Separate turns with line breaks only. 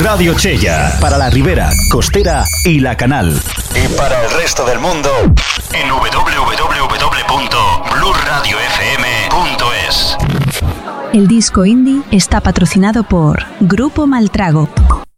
Radio Chella, para la Ribera, Costera y La Canal. Y para el resto del mundo, en www.blurradiofm.es.
El disco indie está patrocinado por Grupo Maltrago.